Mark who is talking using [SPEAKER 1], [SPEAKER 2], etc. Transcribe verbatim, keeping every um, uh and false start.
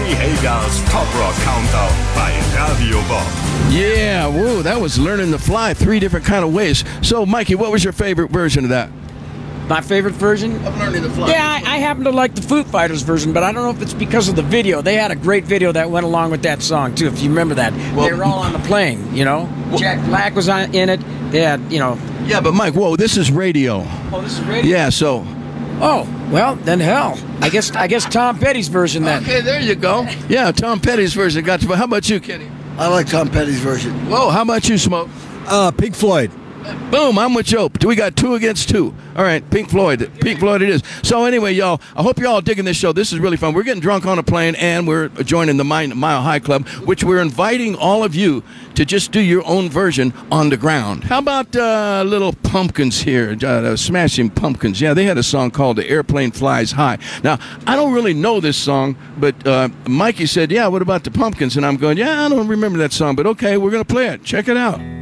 [SPEAKER 1] Sammy Hagar's Top Rock Countdown bei Radio Bob.
[SPEAKER 2] Yeah, whoa, that was learning to fly three different kind of ways. So, Mikey, what was your favorite version of that?
[SPEAKER 3] My favorite version?
[SPEAKER 2] Of learning to fly.
[SPEAKER 3] Yeah, I, I happen to like the Foo Fighters version, but I don't know if it's because of the video. They had a great video that went along with that song, too, if you remember that.
[SPEAKER 2] Well,
[SPEAKER 3] they were all on the plane, you know? Well, Jack Black was on, in it. They had, you know...
[SPEAKER 2] Yeah, but Mike, whoa, this is radio.
[SPEAKER 3] Oh, this is radio?
[SPEAKER 2] Yeah, so...
[SPEAKER 3] Oh, well, then hell. I guess I guess Tom Petty's version then.
[SPEAKER 2] Okay, there you go. Yeah, Tom Petty's version got to... How about you, Kenny?
[SPEAKER 4] I like Tom Petty's version.
[SPEAKER 2] Whoa, how about you, Smoke?
[SPEAKER 4] Uh, Pink Floyd.
[SPEAKER 2] Boom, I'm with Joe. We got two against two. All right, Pink Floyd. Pink Floyd it is. So anyway, y'all, I hope you're all digging this show. This is really fun. We're getting drunk on a plane, and we're joining the Mile High Club, which we're inviting all of you to just do your own version on the ground. How about uh, Little Pumpkins here, uh, Smashing Pumpkins? Yeah, they had a song called The Airplane Flies High. Now, I don't really know this song, but uh, Mikey said, yeah, what about the Pumpkins? And I'm going, yeah, I don't remember that song, but okay, we're going to play it. Check it out.